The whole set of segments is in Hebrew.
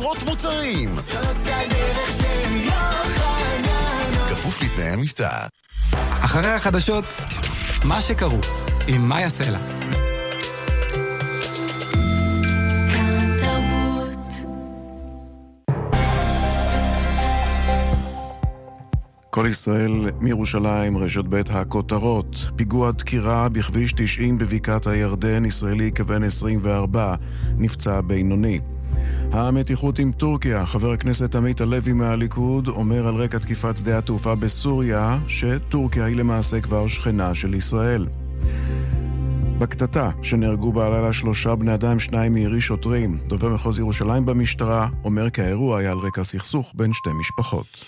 עשרות מוצרים. זאת הדרך של יוחנן. כפוף לתנאי המבצע. אחרי החדשות, מה שקרו עם מאיה סלע. כל ישראל מירושלים, רשת בית הכותרות. פיגוע דקירה בכביש 90 בבקעת הירדן, ישראלי כבן 24, נפצע בינוני. המתיחות עם טורקיה, חבר הכנסת עמית הלוי מהליכוד אומר על רקע תקיפת שדה התעופה בסוריה שטורקיה היא למעשה כבר שכנה של ישראל. בקטטה שנהרגו בלילה 3 בני אדם, 2 מירי שוטרים. דובר מחוז ירושלים במשטרה אומר כי האירוע היה על רקע סכסוך בין 2 משפחות.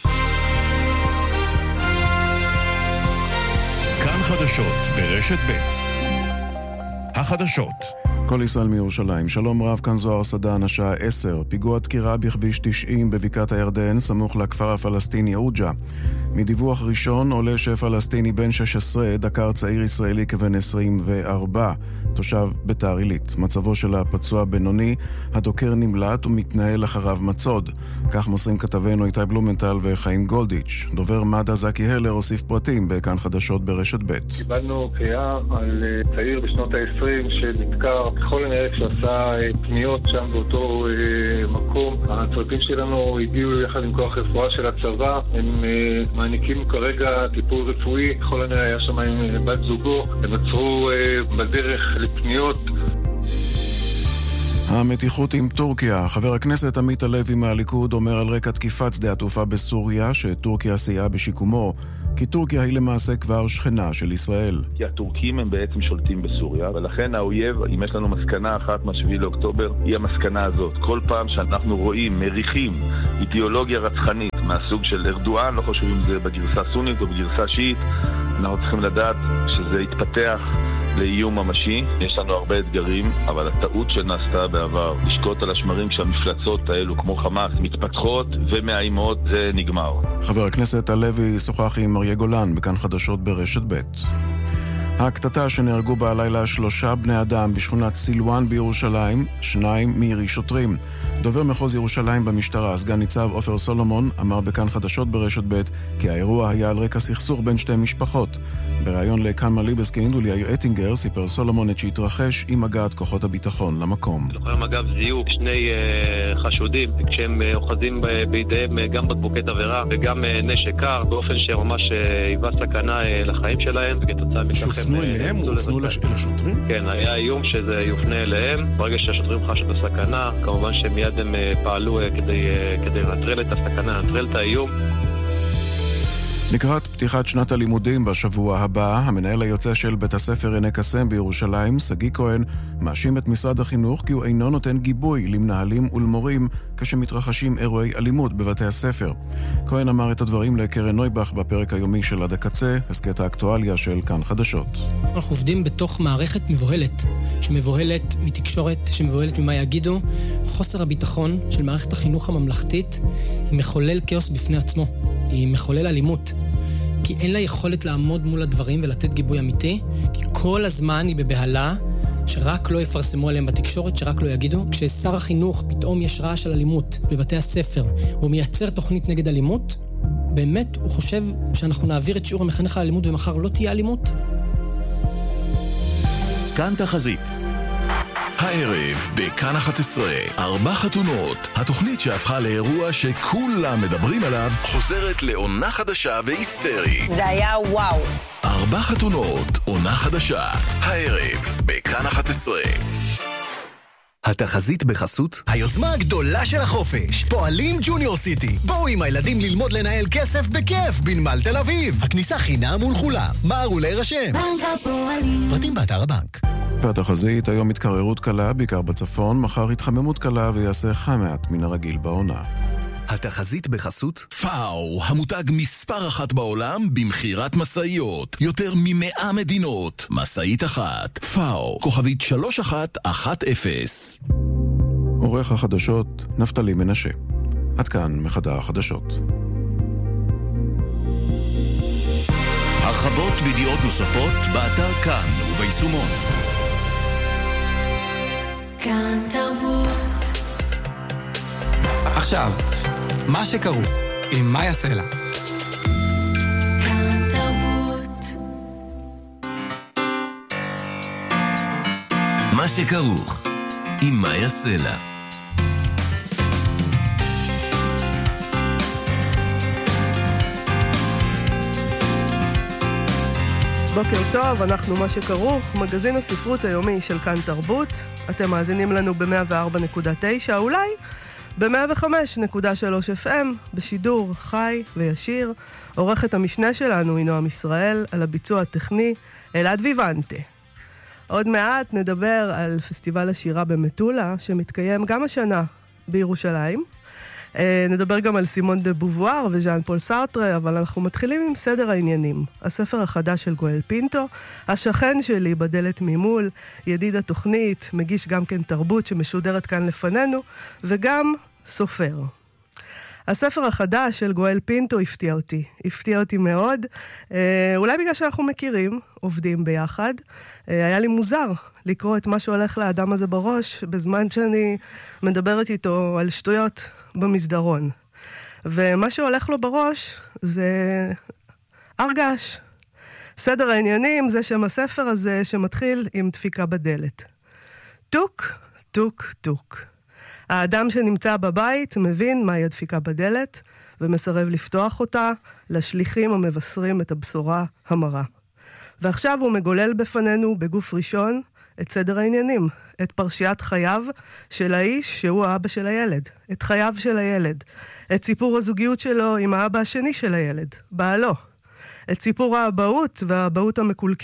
כאן חדשות ברשת ב'. החדשות. כל ישראל מירושלים. שלום רב, כאן זוהר סדן, השעה 10. פיגוע דקירה בכביש 90 בבקעת הירדן, סמוך לכפר הפלסטיני עוג'ה. מדיווח ראשון עולה שפלסטיני בן 16 דקר צעיר ישראלי כבן 24, תושב ביתר עילית. מצבו של הפצוע בינוני, הדוקר נמלט ומתנהל אחריו מצוד. כך מוסרים כתבנו איתי בלומנטל וחיים גולדיץ'. דובר מד"א זקי הלר הוסיף פרטים בכאן חדשות ברשת ב'. קיבלנו קריאה על צעיר בשנות ה-20 שנדקר ככל הנראה כשעשה פניות שם באותו מקום. הצוותים שלנו הגיעו יחד עם כוח רפואה של הצבא, הם מעניקים כרגע טיפול רפואי, ככל הנראה היה שם עם בת זוגו, הם עצרו בדרך לפניות. המתיחות עם טורקיה, חבר הכנסת עמית הלוי מהליכוד אומר על רקע תקיפת שדה התעופה בסוריה שטורקיה סייעה בשיקומו, כי טורקיה היא למעשה כבר שכנה של ישראל. כי הטורקים הם בעצם שולטים בסוריה, ולכן האויב, אם יש לנו מסקנה אחת מה-7 לאוקטובר, היא המסקנה הזאת. כל פעם שאנחנו רואים, מריחים אידיאולוגיה רצחנית מהסוג של ארדואן, לא חשוב אם זה בגרסה סונית או בגרסה שיעית, אנחנו צריכים לדעת שזה יתפתח לאיום ממשי. יש לנו הרבה אתגרים, אבל הטעות שנעשתה בעבר, לשקוט על השמרים כשהמפלצות האלו כמו חמאס מתפתחות ומאיימות, זה נגמר. חבר הכנסת הלוי שוחח עם אריה גולן בכאן חדשות ברשת ב'. הקטטה שנהרגו בלילה 3 בני אדם בשכונת סילואן בירושלים, 2 מירי שוטרים. דובר מחוז ירושלים במשטרה, סגן ניצב עופר סולומון, אמר בכאן חדשות ברשת ב' כי האירוע היה על רקע סכסוך בין 2 משפחות. בריאיון לכאן ליבסקינד וליאיר אטינגר סיפר סולומון את שהתרחש עם הגעת כוחות הביטחון למקום. לוחם אגב זיהו 2 חשודים כשהם אוחזים בידיהם גם בקבוקי תבערה וגם נשק קר, באופן שממש היווה סכנה לחיים שלהם, וכתוצאה מכך שהופנו אליהם? הופנו לשוטרים? כן, היה איום שזה יופנה אליהם. ברגע שהשוטרים חשו את הסכנה, כמובן שמיד הם פעלו כדי לנטרל את הסכנה, לנטרל את האיום. לקראת פתיחת שנת הלימודים בשבוע הבא, המנהל היוצא של בית הספר עין קסם בירושלים, סגי כהן, מאשים את משרד החינוך כי הוא אינו נותן גיבוי למנהלים ולמורים כשמתרחשים אירועי אלימות בבתי הספר. כהן אמר את הדברים לקרן נויבך בפרק היומי של עד הקצה, הסקט האקטואליה של כאן חדשות. אנחנו עובדים בתוך מערכת מבוהלת, שמבוהלת מתקשורת, שמבוהלת ממה יגידו. חוסר הביטחון של מערכת החינוך הממלכתית היא מחולל כאוס בפני עצמו. היא מחולל אלימות, כי אין לה יכולת לעמוד מול הדברים ולתת גיבוי אמיתי, כי כל הזמן היא בבהלה שרק לא יפרסמו עליהם בתקשורת, שרק לא יגידו. כששר החינוך פתאום יש רעש של אלימות בבתי הספר, הוא מייצר תוכנית נגד אלימות, באמת הוא חושב שאנחנו נעביר את שיעור המחנך על אלימות ומחר לא תהיה אלימות? כאן תחזית. הערב בכאן 11, 4 חתונות. התוכנית שהפכה לאירוע שכולם מדברים עליו חוזרת לעונה חדשה והיסטרית. זה היה וואו. 4 חתונות, עונה חדשה. הערב בכאן 11. התחזית בחסות היוזמה הגדולה של החופש, פועלים ג'וניור סיטי. בואו עם הילדים ללמוד לנהל כסף בכיף בנמל תל אביב. הכניסה חינם ולכולם. מהרו להירשם. בנק הפועלים. פרטים באתר הבנק. והתחזית, היום התקררות קלה, בעיקר בצפון, מחר התחממות קלה ויעשה חם מעט מן הרגיל בעונה. התחזית בחסות פאו, המותג מספר 1 בעולם במחירת מסעיות. יותר מ100 מדינות. מסעית אחת. פאו, כוכבית 3110. עורך החדשות, נפתלי מנשה. עד כאן מחדר החדשות. הרחבות וידיעות נוספות באתר כאן וביישומון. כאן תרבות. עכשיו, מה שכרוך עם מאיה סלע. מה שכרוך עם מאיה סלע. בוקר טוב, אנחנו מה שכרוך, מגזין הספרות היומי של כאן תרבות. אתם מאזינים לנו ב-104.9, אולי ב-105.3 FM, בשידור חי וישיר. עורכת המשנה שלנו היא נועם ישראל, על הביצוע הטכני אלעד ויוונטה. עוד מעט נדבר על פסטיבל השירה במטולה, שמתקיים גם השנה בירושלים. נדבר גם על סימון דה בובואר וז'אן פול סארטרה, אבל אנחנו מתחילים עם סדר העניינים. הספר החדש של גואל פינטו, השכן שלי בדלת ממול, ידיד התוכנית, מגיש גם כן תרבות שמשודרת כאן לפנינו, וגם סופר. הספר החדש של גואל פינטו הפתיע אותי מאוד, אולי בגלל שאנחנו מכירים, עובדים ביחד. היה לי מוזר לקרוא את מה שהולך לאדם הזה בראש, בזמן שאני מדברת איתו על שטויות במסדרון. ומה שהולך לו בראש זה הרגש. סדר העניינים זה שם הספר הזה שמתחיל עם דפיקה בדלת. טוק, טוק, טוק. האדם שנמצא בבית מבין מהי הדפיקה בדלת, ומסרב לפתוח אותה לשליחים המבשרים את הבשורה המרה. ועכשיו הוא מגולל בפנינו בגוף ראשון את סדר העניינים, את פרשיית חייו של האיש שהוא האבא של הילד, את חייו של הילד, את סיפור הזוגיות שלו עם האבא השני של הילד, בעלו, את סיפור האבהות והאבהות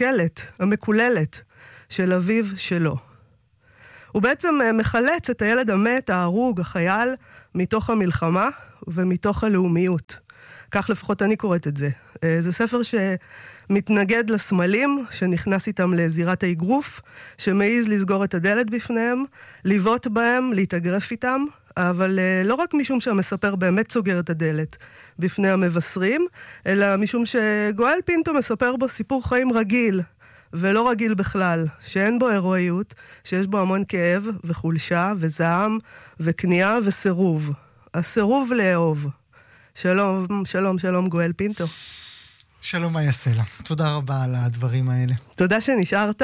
המקוללת של אביו שלו. הוא בעצם מחלץ את הילד המת, ההרוג, החייל, מתוך המלחמה ומתוך הלאומיות. כך לפחות אני קוראת את זה. זה ספר שמתנגד לסמלים, שנכנס איתם לזירת האגרוף, שמעיז לסגור את הדלת בפניהם, לבעוט בהם, להתאגרף איתם, אבל לא רק משום שהמספר באמת סוגר את הדלת בפני המבשרים, אלא משום שגואל פינטו מספר בו סיפור חיים רגיל, ולא רגיל בכלל, שאין בו הרואיות, שיש בו המון כאב וחולשה וזעם וכניעה וסירוב. הסירוב לאהוב. שלום, שלום, שלום גואל פינטו. שלום מאיה סלע. תודה רבה על הדברים האלה. תודה שנשארת.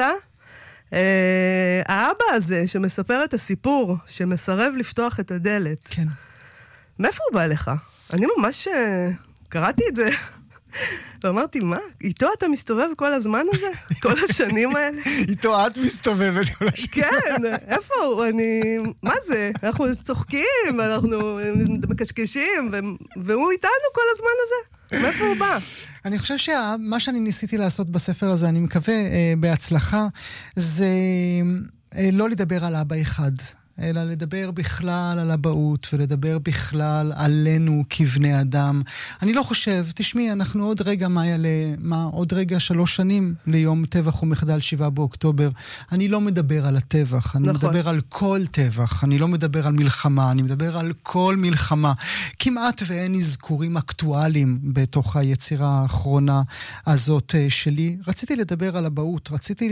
האבא הזה שמספר את הסיפור, שמסרב לפתוח את הדלת. כן. מאיפה הוא בא לך? אני ממש קראתי את זה. ואמרתי, מה? איתו אתה מסתובב כל הזמן הזה? כל השנים האלה? איתו את מסתובבת כל השנים. כן, איפה הוא? מה זה? אנחנו צוחקים, אנחנו מקשקשים, והוא איתנו כל הזמן הזה? מאיפה הוא בא? אני חושב שמה שאני ניסיתי לעשות בספר הזה, אני מקווה בהצלחה, זה לא לדבר על אבא אחד. אלא לדבר בכלל על אבהות, ולדבר בכלל עלינו כבני אדם. אני לא חושב, תשמעי, אנחנו עוד רגע, עוד רגע 3 שנים ליום טבח ומחדל 7 באוקטובר. אני לא מדבר על הטבח, אני מדבר על כל טבח, אני לא מדבר על מלחמה, אני מדבר על כל מלחמה. כמעט ואין אזכורים אקטואליים בתוך היצירה האחרונה הזאת שלי. רציתי לדבר על אבהות,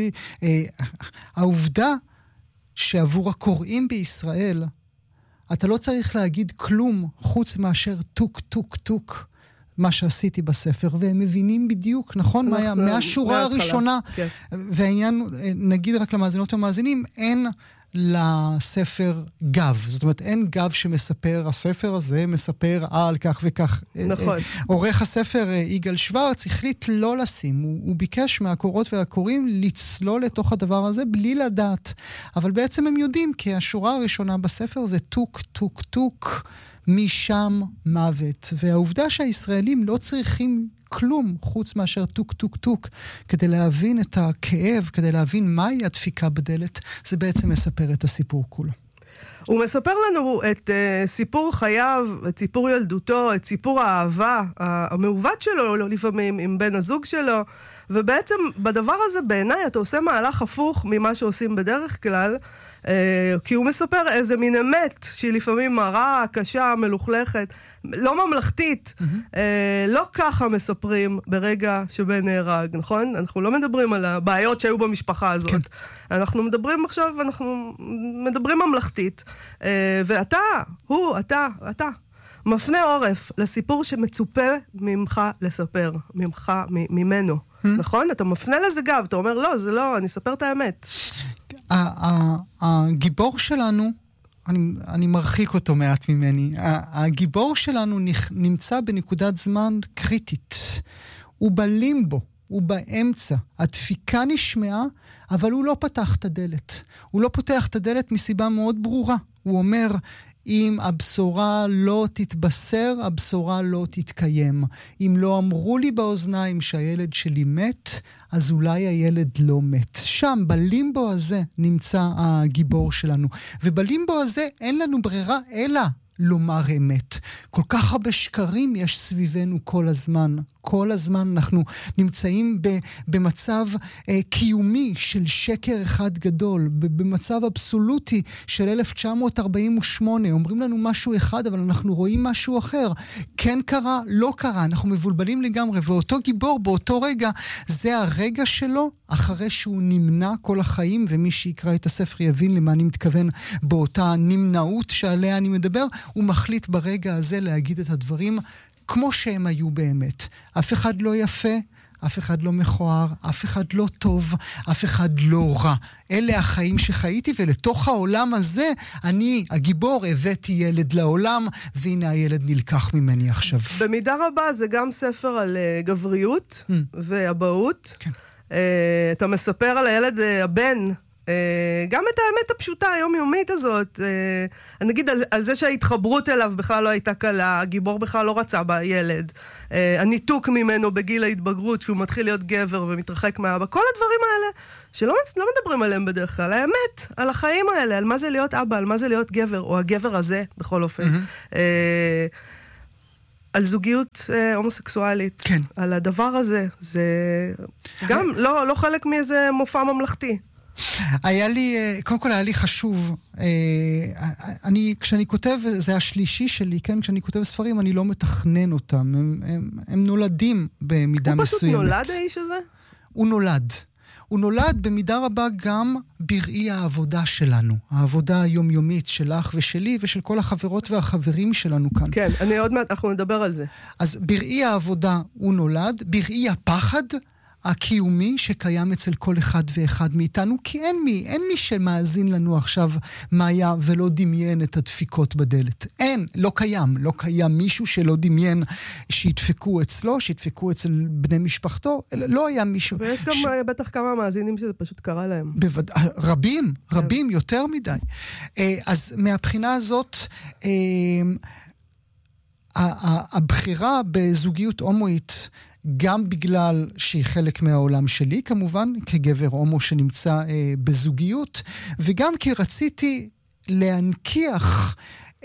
העובדה שעבור הקוראים בישראל, אתה לא צריך להגיד כלום חוץ מאשר טוק טוק טוק, מה שעשיתי בספר, והם מבינים בדיוק, נכון? מהשורה הראשונה, והעניין, נגיד רק למאזינות ומאזינים, אין לספר גב. זאת אומרת, אין גב שמספר, הספר הזה מספר על כך וכך. נכון. עורך הספר, יגאל שוורץ, החליט לא לשים. הוא ביקש מהקוראות והקוראים לצלול לתוך הדבר הזה בלי לדעת. אבל בעצם הם יודעים, כי השורה הראשונה בספר זה טוק, טוק, טוק, משם מוות. והעובדה שהישראלים לא צריכים כלום חוץ מאשר טוק טוק טוק כדי להבין את הכאב, כדי להבין מהי הדפיקה בדלת, זה בעצם מספר את הסיפור כולו. הוא מספר לנו את סיפור חייו, את סיפור ילדותו, את סיפור האהבה המעוות שלו לפעמים עם בן הזוג שלו, ובעצם בדבר הזה בעיניי אתה עושה מהלך הפוך ממה שעושים בדרך כלל, כי הוא מספר איזה מין אמת, שהיא לפעמים מרה, קשה, מלוכלכת, לא ממלכתית. לא ככה מספרים ברגע שבן נהרג, נכון? אנחנו לא מדברים על הבעיות שהיו במשפחה הזאת. אנחנו מדברים עכשיו, אנחנו מדברים ממלכתית. ואתה, אתה, מפנה עורף לסיפור שמצופה ממך לספר, ממנו. נכון? אתה מפנה לזה גב, אתה אומר, לא, זה לא, אני אספר את האמת. הגיבור שלנו, אני מרחיק אותו מעט ממני, הגיבור שלנו נמצא בנקודת זמן קריטית. הוא בלימבו, הוא באמצע. הדפיקה נשמעה, אבל הוא לא פתח את הדלת. הוא לא פותח את הדלת מסיבה מאוד ברורה. הוא אומר, אם הבשורה לא תתבשר, הבשורה לא תתקיים. אם לא אמרו לי באוזניים שהילד שלי מת, אז אולי הילד לא מת. שם, בלימבו הזה, נמצא הגיבור שלנו. ובלימבו הזה אין לנו ברירה אלא לומר אמת. כל כך הרבה שקרים יש סביבנו כל הזמן. כל הזמן אנחנו נמצאים במצב קיומי של שקר אחד גדול, במצב אבסולוטי של 1948. אומרים לנו משהו אחד, אבל אנחנו רואים משהו אחר. כן קרה, לא קרה, אנחנו מבולבלים לגמרי, ואותו גיבור באותו רגע, זה הרגע שלו, אחרי שהוא נמנע כל החיים, ומי שיקרא את הספר יבין למה אני מתכוון באותה נמנעות שעליה אני מדבר, הוא מחליט ברגע הזה להגיד את הדברים כמו שהם היו באמת. אף אחד לא יפה, אף אחד לא מכוער, אף אחד לא טוב, אף אחד לא רע. אלה החיים שחייתי, ולתוך העולם הזה, אני, הגיבור, הבאתי ילד לעולם, והנה הילד נלקח ממני עכשיו. במידה רבה זה גם ספר על גבריות ואבהות. כן. אתה מספר על הילד, הבן, גם את האמת הפשוטה, היומיומית הזאת, נגיד על זה שההתחברות אליו בכלל לא הייתה קלה, הגיבור בכלל לא רצה בילד, הניתוק ממנו בגיל ההתבגרות, כשהוא מתחיל להיות גבר ומתרחק מהאבא, כל הדברים האלה שלא מדברים עליהם בדרך כלל, האמת, על החיים האלה, על מה זה להיות אבא, על מה זה להיות גבר, או הגבר הזה, בכל אופן. על זוגיות הומוסקסואלית, כן. על הדבר הזה, זה גם לא חלק מאיזה מופע ממלכתי. קודם כל היה לי חשוב, כשאני כותב, זה השלישי שלי, כן? כשאני כותב ספרים, אני לא מתכנן אותם, הם נולדים במידה מסוימת. הוא פשוט נולד האיש הזה? הוא נולד. הוא נולד במידה רבה גם בראי העבודה שלנו, העבודה היומיומית שלך ושלי ושל כל החברות והחברים שלנו כאן. כן, עוד מעט אנחנו נדבר על זה. אז בראי העבודה הוא נולד, בראי הפחד הקיומי שקיים אצל כל אחד ואחד מאיתנו, כי אין מי שמאזין לנו עכשיו מה היה ולא דמיין את הדפיקות בדלת. לא קיים מישהו שלא דמיין שידפקו אצלו, שידפקו אצל בני משפחתו, לא היה מישהו. ויש גם בטח כמה מאזינים שזה פשוט קרה להם. רבים, יותר מדי. אז מהבחינה הזאת, הבחירה בזוגיות הומואית, גם בגלל שהיא חלק מהעולם שלי, כמובן, כגבר הומו שנמצא בזוגיות, וגם כי רציתי להנכיח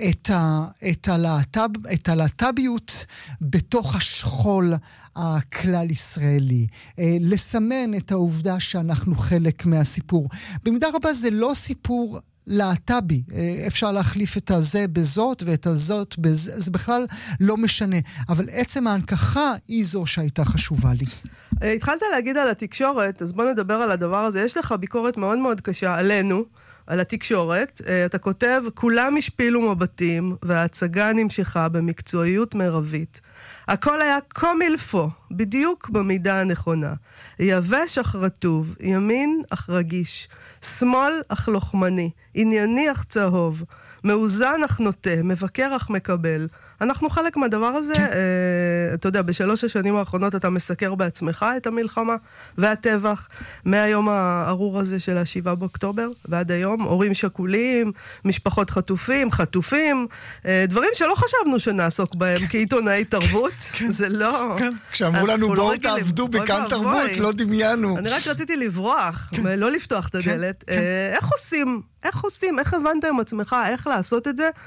את הלהט"ביות בתוך השכול הכלל ישראלי. לסמן את העובדה שאנחנו חלק מהסיפור. במידה רבה זה לא סיפור להט"בי, אפשר להחליף את הזה בזאת ואת הזאת בזה, זה בכלל לא משנה, אבל עצם ההנכחה היא זו שהייתה חשובה לי. התחלת להגיד על התקשורת, אז בוא נדבר על הדבר הזה. יש לך ביקורת מאוד מאוד קשה עלינו, על התקשורת. אתה כותב, כולם השפילו מבטים וההצגה נמשכה במקצועיות מרבית. הכל היה קומילפו, בדיוק במידה הנכונה. יבש אך רטוב, ימין אך רגיש, שמאל אך לוחמני, ענייני אך צהוב, מאוזן אך נוטה, מבקר אך מקבל. אנחנו חלק מהדבר הזה, אתה יודע, בשלוש השנים האחרונות אתה מסקר בעצמך את המלחמה והטבח, מהיום הארור הזה של 7 באוקטובר ועד היום, הורים שכולים, משפחות חטופים, דברים שלא חשבנו שנעסוק בהם כעיתונאי תרבות, זה לא... כשאמרו לנו בואו תעבדו בכאן תרבות, לא דמיינו. אני רק רציתי לברוח, לא לפתוח את הדלת. איך עושים, איך הבנת עם עצמך, איך לעשות את זה?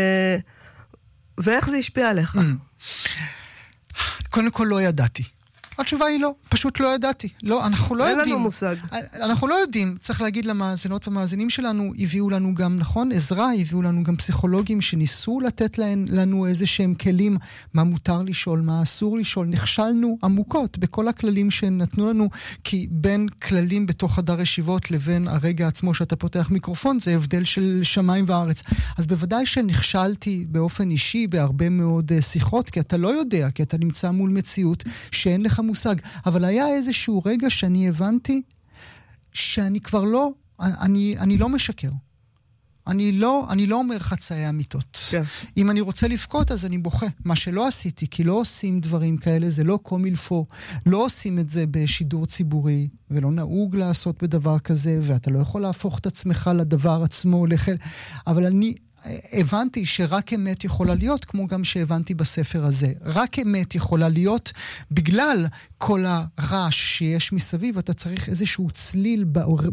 ואיך זה השפיע עליך? קודם כל לא ידעתי. התשובה היא לא, פשוט לא ידעתי. לא, אנחנו לא יודעים. אין לנו מושג. אנחנו לא יודעים, צריך להגיד למאזינות ומאזינים שלנו, הביאו לנו גם, נכון, עזרה, הביאו לנו גם פסיכולוגים שניסו לתת לנו איזה שהם כלים, מה מותר לשאול, מה אסור לשאול. נכשלנו עמוקות בכל הכללים שנתנו לנו, כי בין כללים בתוך חדר ישיבות לבין הרגע עצמו שאתה פותח מיקרופון, זה הבדל של שמיים וארץ. אז בוודאי שנכשלתי באופן אישי בהרבה מאוד שיחות, כי אתה לא יודע, כי אתה נמצא מול מציאות שאין לך מושג. אבל היה איזשהו רגע שאני הבנתי שאני כבר לא, אני לא משקר. אני לא אומר חצאי אמיתות. כן. אם אני רוצה לבכות, אז אני בוכה. מה שלא עשיתי, כי לא עושים דברים כאלה, זה לא קומילפו, לא עושים את זה בשידור ציבורי, ולא נהוג לעשות בדבר כזה, ואתה לא יכול להפוך את עצמך לדבר עצמו, אבל אני הבנתי שרק אמת יכולה להיות, כמו גם שהבנתי בספר הזה. רק אמת יכולה להיות, בגלל כל הרעש שיש מסביב, אתה צריך איזשהו צליל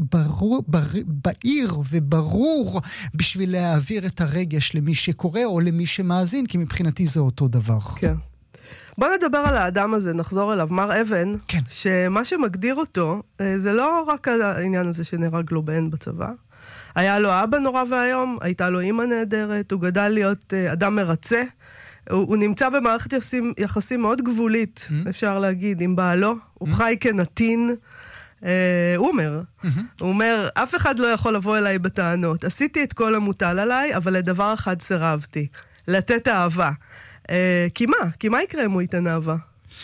בעיר וברור, בשביל להעביר את הרגש למי שקורא או למי שמאזין, כי מבחינתי זה אותו דבר. כן. בוא נדבר על האדם הזה, נחזור אליו, מר אבן, כן. שמה שמגדיר אותו, זה לא רק העניין הזה שנהרג לו בן בצבא, היה לו אבא נורא והיום, הייתה לו אמא נהדרת, הוא גדל להיות אדם מרצה, הוא נמצא במערכת יחסים מאוד גבולית, אפשר להגיד, עם בעלו, הוא חי כנתין, הוא אומר, אף אחד לא יכול לבוא אליי בטענות, עשיתי את כל המוטל עליי, אבל לדבר אחד סירבתי, לתת אהבה. כי מה יקרה אם הוא ייתן אהבה?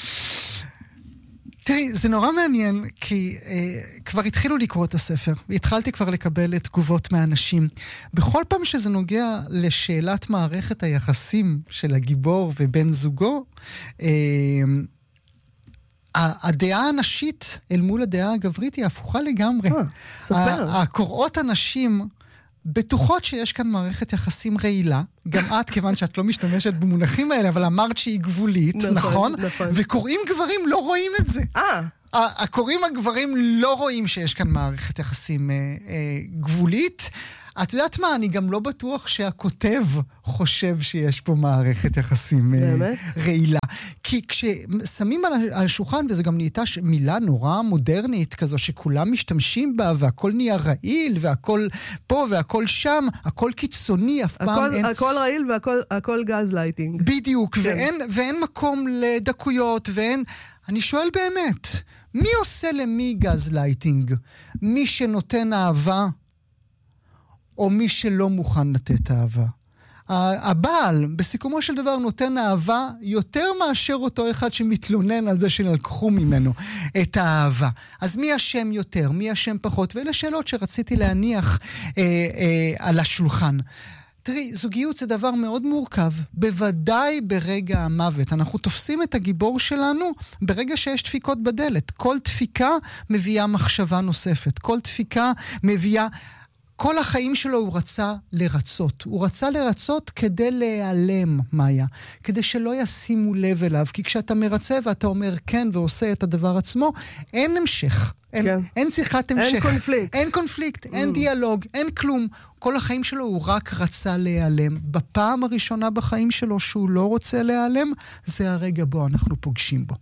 תראי, זה נורא מעניין, כי כבר התחילו לקרוא את הספר, והתחלתי כבר לקבל את תגובות מהאנשים. בכל פעם שזה נוגע לשאלת מערכת היחסים של הגיבור ובן זוגו, הדעה הנשית אל מול הדעה הגברית היא הפוכה לגמרי. ספר. הקוראות הנשים בטוחות שיש כאן מערכת יחסים רעילה, גם את, כיוון שאת לא משתמשת במונחים האלה, אבל אמרת שהיא גבולית, נכון? וקוראים גברים לא רואים את זה. הקוראים הגברים לא רואים שיש כאן מערכת יחסים גבולית. את יודעת מה? אני גם לא בטוח שהכותב חושב שיש פה מערכת יחסים רעילה. כי כששמים על השולחן, וזה גם נהייתה מילה נורא מודרנית כזו, שכולם משתמשים בה, והכל נהיה רעיל, והכל פה והכל שם, הכל קיצוני, אף פעם אין... הכל רעיל והכל גז לייטינג. בדיוק, ואין מקום לדקויות, ואין... אני שואל באמת, מי עושה למי גז לייטינג? מי שנותן אהבה? או מי שלא מוכן לתת אהבה. הבעל, בסיכומו של דבר, נותן אהבה יותר מאשר אותו אחד שמתלונן על זה שלקחו ממנו את האהבה. אז מי אשם יותר, מי אשם פחות? ואלה שאלות שרציתי להניח על השולחן. תראי, זוגיות זה דבר מאוד מורכב, בוודאי ברגע המוות. אנחנו תופסים את הגיבור שלנו ברגע שיש דפיקות בדלת. כל דפיקה מביאה מחשבה נוספת. כל דפיקה מביאה... כל החיים שלו הוא רצה לרצות. הוא רצה לרצות כדי להיעלם, מאיה. כדי שלא ישימו לב אליו. כי כשאתה מרצה ואתה אומר כן ועושה את הדבר עצמו, אין המשך. אין שיחת המשך. אין קונפליקט. אין קונפליקט, אין דיאלוג, אין כלום. כל החיים שלו הוא רק רצה להיעלם. בפעם הראשונה בחיים שלו שהוא לא רוצה להיעלם, זה הרגע בו אנחנו פוגשים בו.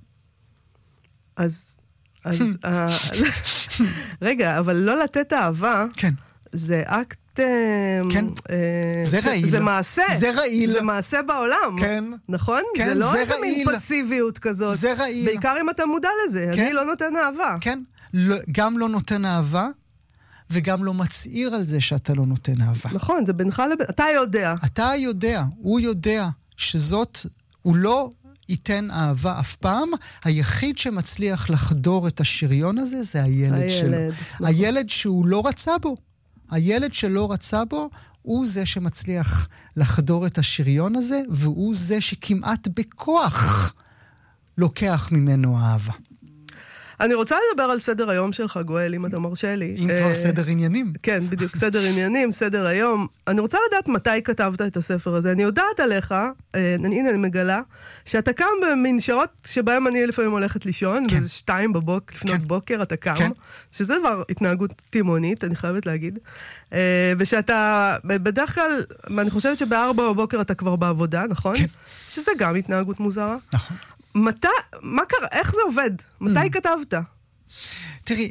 רגע, אבל לא לתת אהבה, זה אקט, זה רעיל, זה מעשה, זה רעיל, זה מעשה בעולם, נכון? זה לא איזה מין פסיביות כזאת, זה רעיל, בעיקר אם אתה מודע לזה, אני לא נותן אהבה. כן, גם לא נותן אהבה, וגם לא מצעיר על זה שאתה לא נותן אהבה. נכון, זה בינך לבין, אתה יודע, הוא יודע שזאת, הוא לא ייתן אהבה אף פעם, היחיד שמצליח לחדור את השריון הזה זה הילד שלו. הילד שהוא לא רצה בו. הילד שלא רצה בו הוא זה שמצליח לחדור את השריון הזה, והוא זה שכמעט בכוח לוקח ממנו אהבה. אני רוצה לדבר על סדר היום שלך, גואל, אם אתה מרשה לי. אם כבר סדר עניינים. כן, בדיוק, סדר עניינים, סדר היום. אני רוצה לדעת מתי כתבת את הספר הזה. אני יודעת עליך, הנה אני מגלה, שאתה קם במין שעות שבהם אני לפעמים הולכת לישון, וזה 2 לפנות בוקר אתה קם, שזה כבר התנהגות תימונית, אני חייבת להגיד. ושאתה, בדרך כלל, אני חושבת שב4 בבוקר אתה כבר בעבודה, נכון? שזה גם התנהגות מוזרה. נכון. מה קרה? איך זה עובד? מתי כתבת? תראי,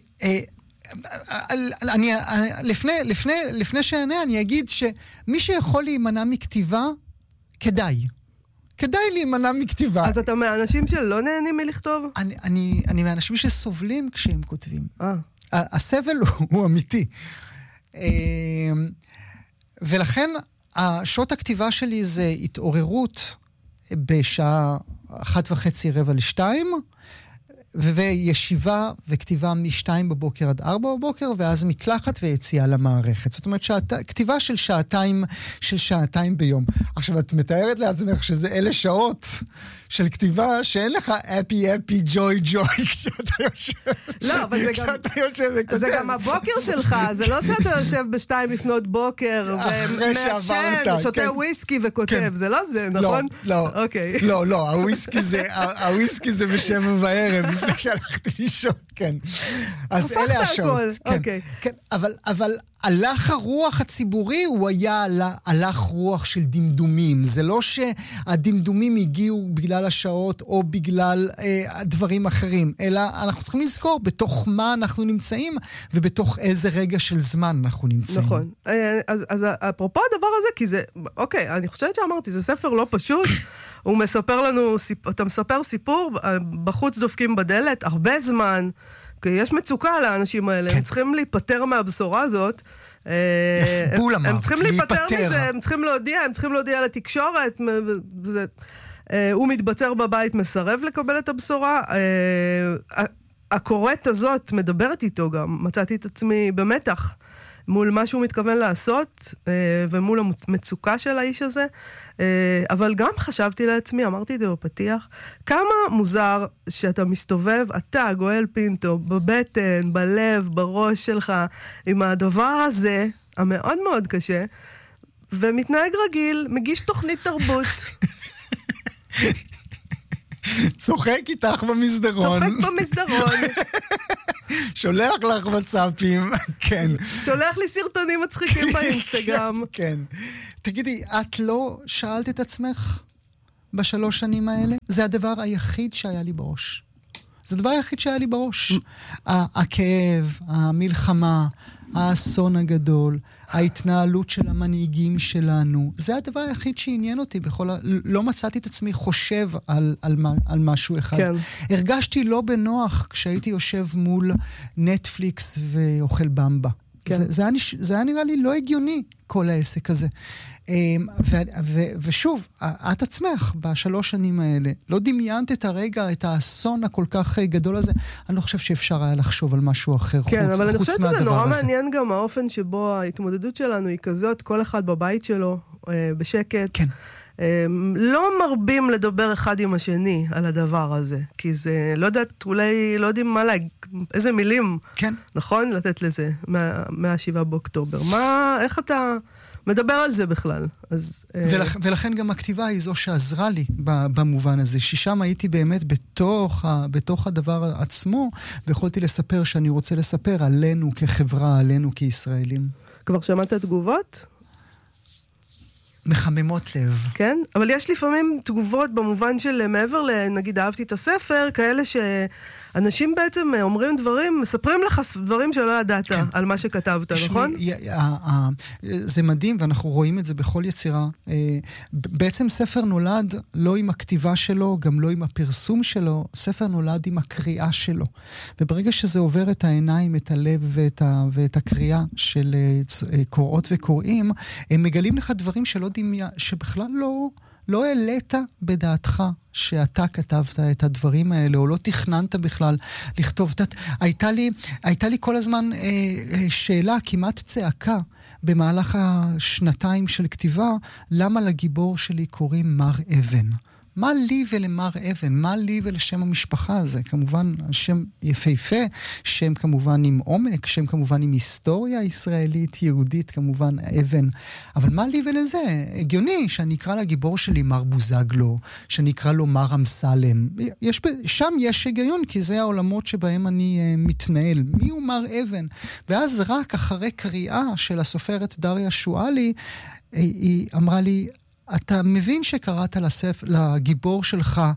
לפני שענה, אני אגיד שמי שיכול להימנע מכתיבה, כדאי להימנע מכתיבה. אז אתה מהאנשים שלא נהנים מלכתוב? אני מהאנשים שסובלים כשהם כותבים. הסבל הוא אמיתי. ולכן, שעות הכתיבה שלי זה התעוררות בשעה 1:30, 2:45, וישיבה וכתיבה מ-2 בבוקר עד 4 בבוקר, ואז מקלחת ויציאה למערכת. זאת אומרת, כתיבה של שעתיים ביום. עכשיו, את מתארת לעצמך שזה אלה שעות של כתיבה שאין לך אפי, ג'וי, כשאתה יושב. לא, אבל זה גם הבוקר שלך, זה לא שאתה יושב ב2 לפנות בוקר, ומעשן, שותה וויסקי וכותב, זה לא זה, נכון? לא, לא, הוויסקי זה ב7 בערב, לפני שהלכתי לישון, כן. אז אלה השעות. כן, אבל הלך הרוח הציבורי הוא היה הלך רוח של דמדומים. זה לא שהדמדומים הגיעו בגלל השעות או בגלל דברים אחרים, אלא אנחנו צריכים לזכור בתוך מה אנחנו נמצאים ובתוך איזה רגע של זמן אנחנו נמצאים. נכון. אז אפרופו הדבר הזה, כי זה, אוקיי, אני חושבת שאמרתי, זה ספר לא פשוט, הוא מספר לנו, אתה מספר סיפור, בחוץ דופקים בדלת, הרבה זמן, כי יש מצוקה לאנשים האלה, הם צריכים להיפטר מהבשורה הזאת, הם צריכים להיפטר מזה, הם צריכים להודיע לתקשורת, הוא מתבצר בבית, מסרב לקבל את הבשורה, הקוראת הזאת מדברת איתו גם, מצאתי את עצמי במתח, מול מה שהוא מתכוון לעשות, ומול המצוקה של האיש הזה, אבל גם חשבתי לעצמי, אמרתי את זה בפתיח, כמה מוזר שאתה מסתובב, אתה, גואל פינטו, בבטן, בלב, בראש שלך, עם הדבר הזה, המאוד מאוד קשה, ומתנהג רגיל, מגיש תוכנית תרבות. צוחק איתך במסדרון. שולח לך וואטסאפים, כן. שולח לי סרטונים מצחיקים באינסטגרם. כן. תגידי, את לא שאלת את עצמך ב3 שנים האלה? זה הדבר היחיד שהיה לי בראש. זה הדבר היחיד שהיה לי בראש. הכאב, המלחמה, האסון הגדול, ההתנהלות של המנהיגים שלנו, זה הדבר היחיד שעניין אותי לא מצאתי את עצמי חושב על משהו אחד. כן. הרגשתי לא בנוח כשהייתי יושב מול נטפליקס ואוכל במבה. כן. זה היה נראה לי לא הגיוני, כל העסק הזה. ושוב, את עצמך ב3 שנים האלה, לא דמיינת את הרגע, את האסון הכל כך גדול הזה, אני לא חושב שאפשר היה לחשוב על משהו אחר חוץ מהדבר הזה. כן, אבל אני חושבת שזה נורא מעניין גם האופן שבו ההתמודדות שלנו היא כזאת, כל אחד בבית שלו, בשקט. כן. לא מרבים לדבר אחד עם השני על הדבר הזה, כי זה, לא יודעת, אולי לא יודעים מה להגיד, איזה מילים, כן. נכון? לתת לזה, מה-7 באוקטובר. איך אתה מדבר על זה בכלל? אז, ולכן גם הכתיבה היא זו שעזרה לי במובן הזה, ששם הייתי באמת בתוך הדבר עצמו, ויכולתי לספר שאני רוצה לספר עלינו כחברה, עלינו כישראלים. כבר שמעת תגובות? מחממות לב. כן? אבל יש לפעמים תגובות במובן של מעבר לנגיד אהבתי את הספר, כאלה שאנשים בעצם אומרים דברים, מספרים לך דברים שלא ידעת על מה שכתבת, נכון? זה מדהים, ואנחנו רואים את זה בכל יצירה. בעצם ספר נולד לא עם הכתיבה שלו, גם לא עם הפרסום שלו, ספר נולד עם הקריאה שלו. וברגע שזה עובר את העיניים, את הלב ואת הקריאה של קוראות וקוראים, הם מגלים לך דברים שבכלל לא העלית בדעתך שאתה כתבת את הדברים האלה, או לא תכננת בכלל לכתוב. הייתה לי כל הזמן שאלה, כמעט צעקה, במהלך 2 של כתיבה, למה לגיבור שלי קוראים מר אבן? מה לי ולמר אבן? מה לי ולשם המשפחה הזה? כמובן, שם יפהפה, שם כמובן עם עומק, שם כמובן עם היסטוריה ישראלית, יהודית, כמובן אבן. אבל מה לי ולזה? הגיוני שאני אקרא לגיבור שלי מר בוזגלו, שאני אקרא לו מר אמסלם. שם יש היגיון, כי זה העולמות שבהם אני מתנהל. מי הוא מר אבן? ואז רק אחרי קריאה של הסופרת דריה שואלי, היא אמרה לי, אתה מבין שקראת לגיבור שלך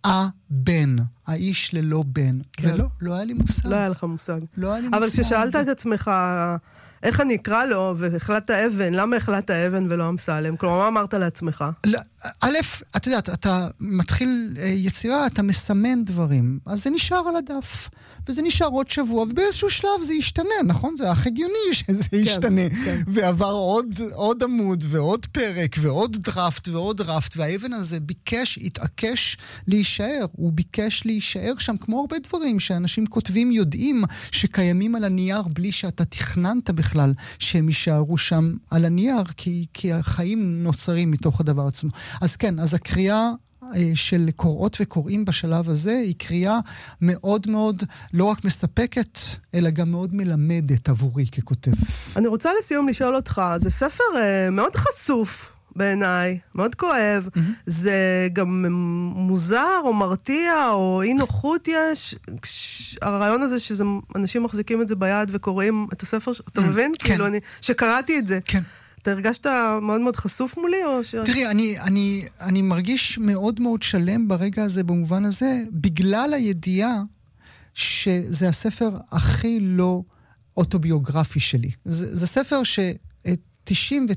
הבן, האיש ללא בן. כן. ולא, לא היה לי מושג. לא היה לך מושג. לא היה לי אבל מושג. כששאלת את עצמך, איך אני אקרא לו, והחלטת אבן, למה החלטת אבן ולא אמסלם? כלומר, מה אמרת לעצמך? א', אתה יודעת, אתה מתחיל יצירה, אתה מסמן דברים, אז זה נשאר על הדף, וזה נשאר עוד שבוע, ובאיזשהו שלב זה ישתנה, נכון? זה הכי הגיוני שזה ישתנה. כן. ועבר עוד עמוד, ועוד פרק, ועוד דרפט, ועוד רפט, והאבן הזה ביקש, התעקש להישאר. הוא ביקש להישאר שם, כמו הרבה דברים שאנשים כותבים, יודעים שקיימים על הנייר, בלי שאתה תכננת בכלל שהם יישארו שם על הנייר, כי החיים נוצרים מתוך הדבר עצמו. אז כן, אז הקריאה של קוראות וקוראים בשלב הזה היא קריאה מאוד מאוד לא רק מספקת, אלא גם מאוד מלמדת עבורי ככותב. אני רוצה לסיום לשאול אותך, זה ספר מאוד חשוף בעיניי, מאוד כואב, זה גם מוזר או מרתיע או אי נוחות יש, הרעיון הזה שאנשים מחזיקים את זה ביד וקוראים את הספר, אתה מבין? כן. כאילו שקראתי את זה. כן. אתה הרגשת מאוד מאוד חשוף מולי? תראי, אני מרגיש מאוד מאוד שלם ברגע הזה, במובן הזה, בגלל הידיעה שזה הספר הכי לא אוטוביוגרפי שלי. זה ספר 99%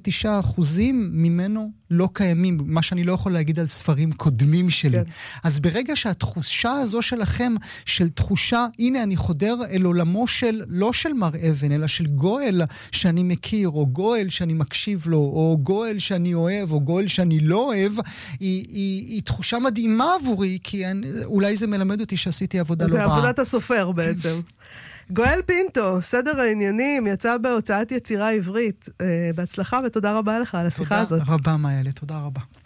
ממנו לא קיימים, מה שאני לא יכול להגיד על ספרים קודמים שלי. כן. אז ברגע שהתחושה הזו שלכם, של תחושה, הנה אני חודר אל עולמו של, לא של מר אבן, אלא של גואל שאני מכיר, או גואל שאני מקשיב לו, או גואל שאני אוהב, או גואל שאני לא אוהב, היא תחושה מדהימה עבורי, כי אולי זה מלמד אותי שעשיתי עבודה לא רעה. זה עבודת הסופר בעצם. גואל פינטו, סדר העניינים, יצא בהוצאת יצירה עברית. בהצלחה ותודה רבה לך על השיחה הזאת. תודה רבה, מאיילה, תודה רבה.